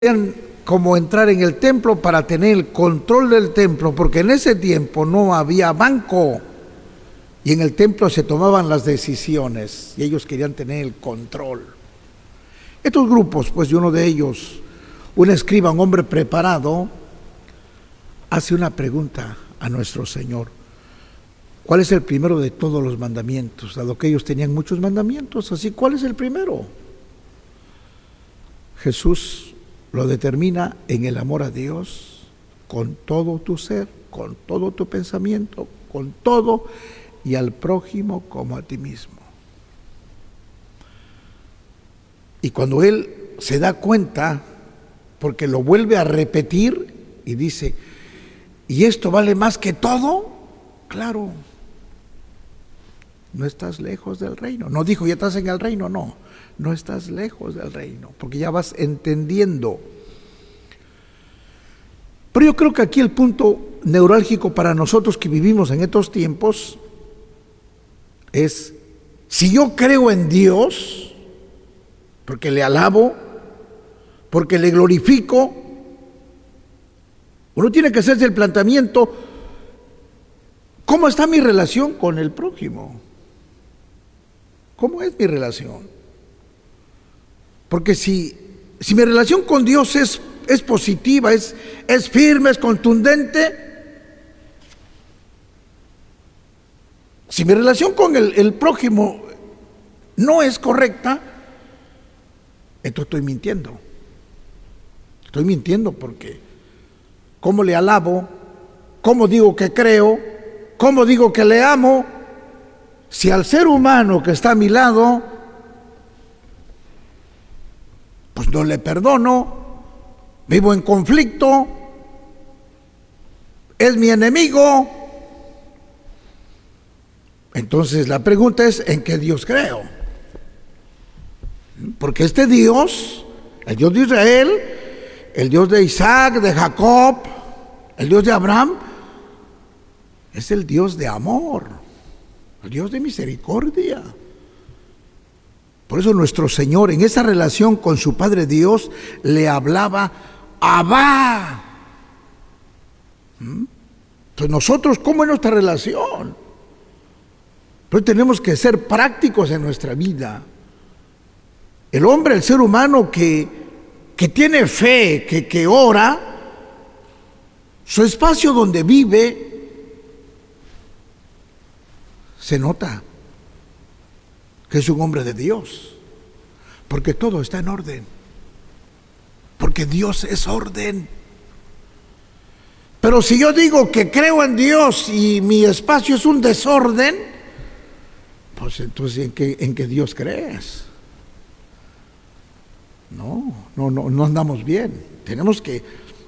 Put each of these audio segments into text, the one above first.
como entrar en el templo para tener el control del templo, porque en ese tiempo no había banco y en el templo se tomaban las decisiones y ellos querían tener el control. Estos grupos, pues, y uno de ellos, un escriba, un hombre preparado, hace una pregunta a nuestro Señor: ¿cuál es el primero de todos los mandamientos? Dado que ellos tenían muchos mandamientos, así, ¿cuál es el primero? Jesús lo determina en el amor a Dios con todo tu ser, con todo tu pensamiento, con todo, y al prójimo como a ti mismo. Y cuando él se da cuenta, porque lo vuelve a repetir y dice: ¿y esto vale más que todo? Claro, no estás lejos del reino. No dijo ya estás en el reino, no estás lejos del reino, porque ya vas entendiendo. Pero yo creo que aquí el punto neurálgico para nosotros que vivimos en estos tiempos es: si yo creo en Dios, porque le alabo, porque le glorifico, uno tiene que hacerse el planteamiento: ¿cómo está mi relación con el prójimo? ¿Cómo es mi relación? Porque si mi relación con Dios es positiva, es firme, es contundente, si mi relación con el prójimo no es correcta, entonces estoy mintiendo. Estoy mintiendo porque ¿cómo le alabo? ¿Cómo digo que creo? ¿Cómo digo que le amo? Si al ser humano que está a mi lado, pues no le perdono, vivo en conflicto, es mi enemigo. Entonces la pregunta es: ¿en qué Dios creo? Porque este Dios, el Dios de Israel, el Dios de Isaac, de Jacob, el Dios de Abraham, es el Dios de amor, el Dios de misericordia. Por eso nuestro Señor, en esa relación con su Padre Dios, le hablaba Abba. Entonces nosotros, ¿cómo es nuestra relación? Pero tenemos que ser prácticos en nuestra vida. El hombre, el ser humano que tiene fe, que ora, su espacio donde vive, se nota que es un hombre de Dios, porque todo está en orden, porque Dios es orden. Pero si yo digo que creo en Dios y mi espacio es un desorden, pues entonces ¿en qué Dios crees? No andamos bien. Tenemos que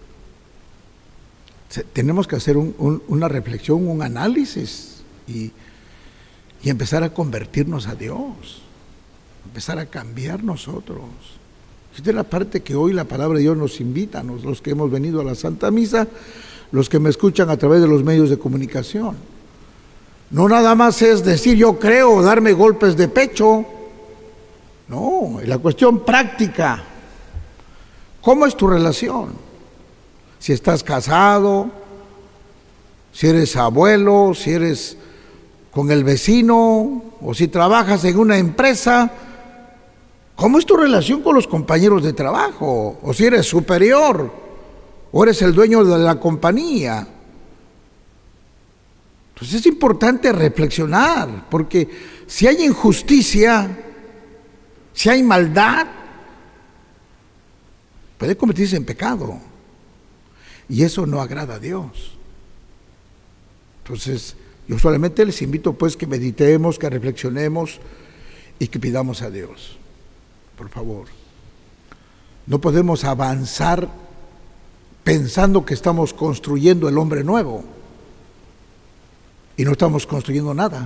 hacer una reflexión, un análisis y empezar a convertirnos a Dios, empezar a cambiar nosotros. Esta es la parte que hoy la palabra de Dios nos invita, los que hemos venido a la Santa Misa, los que me escuchan a través de los medios de comunicación. No nada más es decir yo creo, darme golpes de pecho. No, es la cuestión práctica. ¿Cómo es tu relación? Si estás casado, si eres abuelo, si eres con el vecino, o si trabajas en una empresa, ¿cómo es tu relación con los compañeros de trabajo? O si eres superior, o eres el dueño de la compañía. Entonces es importante reflexionar, porque si hay injusticia, si hay maldad, puede convertirse en pecado, y eso no agrada a Dios. Entonces yo solamente les invito, pues, que meditemos, que reflexionemos y que pidamos a Dios, por favor. No podemos avanzar pensando que estamos construyendo el hombre nuevo y no estamos construyendo nada.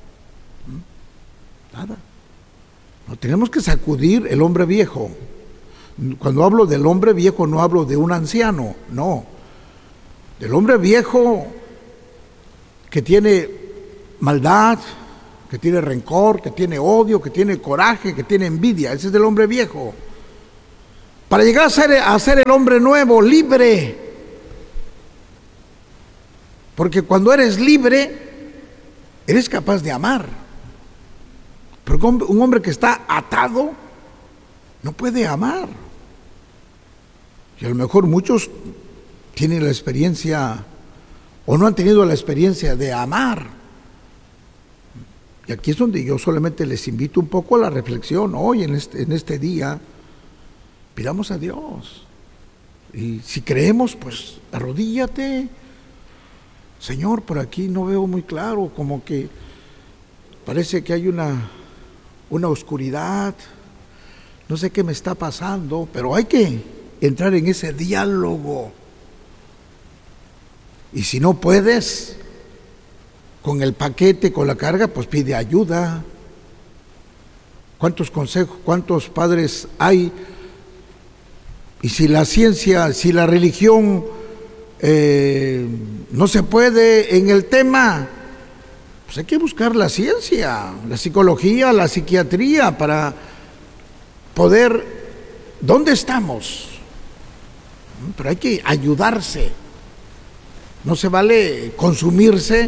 Nada. No, tenemos que sacudir el hombre viejo. Cuando hablo del hombre viejo no hablo de un anciano, no. Del hombre viejo que tiene maldad, que tiene rencor, que tiene odio, que tiene coraje, que tiene envidia. Ese es del hombre viejo. para llegar a ser el hombre nuevo, libre. Porque cuando eres libre, eres capaz de amar. Pero un hombre que está atado no puede amar. Y a lo mejor muchos tienen la experiencia o no han tenido la experiencia de amar. Y aquí es donde yo solamente les invito un poco a la reflexión. Hoy, en este día, pidamos a Dios. Y si creemos, pues arrodíllate. Señor, por aquí no veo muy claro, como que parece que hay una oscuridad, no sé qué me está pasando, pero hay que entrar en ese diálogo. Y si no puedes, con el paquete, con la carga, pues pide ayuda. ¿Cuántos consejos, cuántos padres hay? Y si la ciencia, si la religión no se puede en el tema, pues hay que buscar la ciencia, la psicología, la psiquiatría para poder, ¿dónde estamos? Pero hay que ayudarse. No se vale consumirse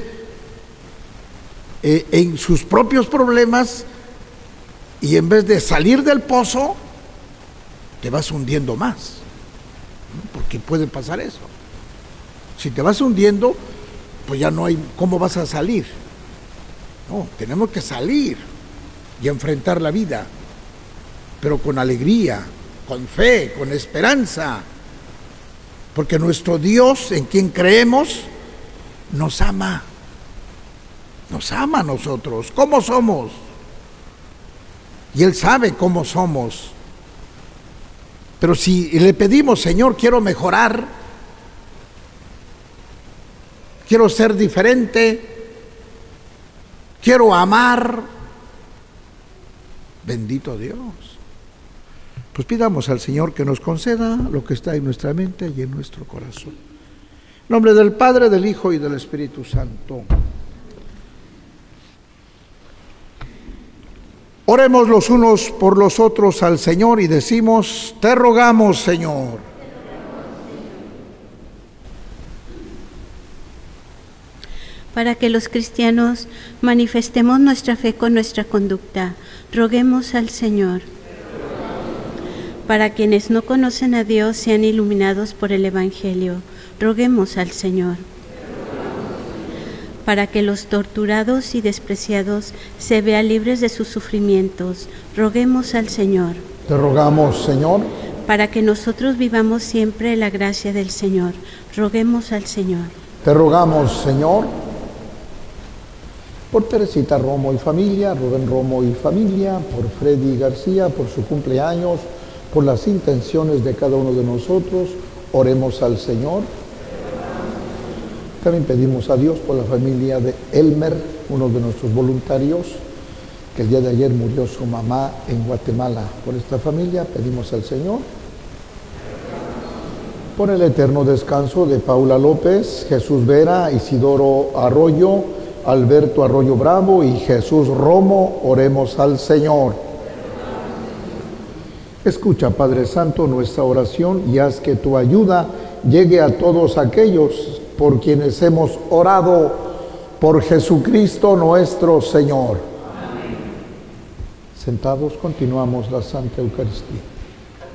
en sus propios problemas y en vez de salir del pozo, te vas hundiendo más, porque puede pasar eso. Si te vas hundiendo, pues ya no hay cómo vas a salir. No, tenemos que salir y enfrentar la vida, pero con alegría, con fe, con esperanza, porque nuestro Dios, en quien creemos, nos ama a nosotros, ¿cómo somos? Y Él sabe cómo somos. Pero si le pedimos, Señor, quiero mejorar, quiero ser diferente, quiero amar, bendito Dios. Pues pidamos al Señor que nos conceda lo que está en nuestra mente y en nuestro corazón. En nombre del Padre, del Hijo y del Espíritu Santo. Oremos los unos por los otros al Señor y decimos: te rogamos, Señor. Para que los cristianos manifestemos nuestra fe con nuestra conducta, roguemos al Señor. Para quienes no conocen a Dios sean iluminados por el Evangelio, roguemos al Señor. Para que los torturados y despreciados se vean libres de sus sufrimientos, roguemos al Señor. Te rogamos, Señor. Para que nosotros vivamos siempre la gracia del Señor, roguemos al Señor. Te rogamos, Señor. Por Teresita Romo y familia, Rubén Romo y familia, por Freddy García, por su cumpleaños, por las intenciones de cada uno de nosotros, oremos al Señor. También pedimos a Dios por la familia de Elmer, uno de nuestros voluntarios, que el día de ayer murió su mamá en Guatemala. Por esta familia pedimos al Señor. Por el eterno descanso de Paula López, Jesús Vera, Isidoro Arroyo, Alberto Arroyo Bravo y Jesús Romo, oremos al Señor. Escucha, Padre Santo, nuestra oración y haz que tu ayuda llegue a todos aquellos por quienes hemos orado, por Jesucristo nuestro Señor. Amén. Sentados, continuamos la Santa Eucaristía.